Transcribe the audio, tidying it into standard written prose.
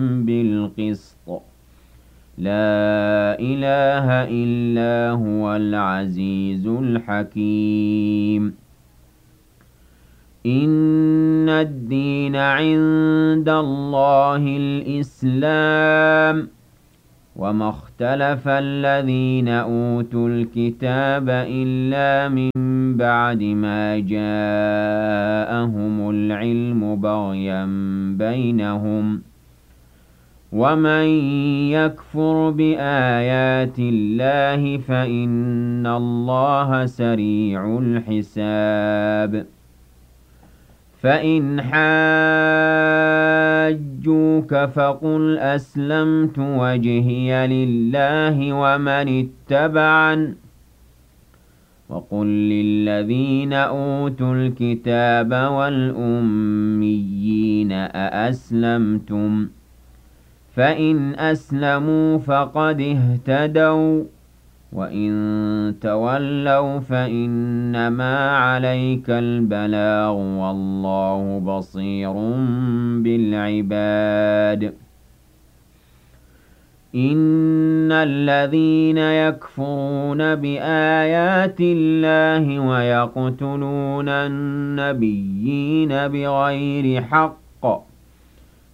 بالقسط لا إله إلا هو العزيز الحكيم إن الدين عند الله الإسلام وما اختلف الذين أوتوا الكتاب إلا من بعد ما جاءهم العلم بغيا بينهم ومن يكفر بآيات الله فإن الله سريع الحساب فإن حاجوك فقل أسلمت وجهي لله ومن اتبعن وقل للذين أوتوا الكتاب والأميين أأسلمتم فإن أسلموا فقد اهتدوا وإن تولوا فإنما عليك البلاغ والله بصير بالعباد إن الذين يكفرون بآيات الله ويقتلون النبيين بغير حق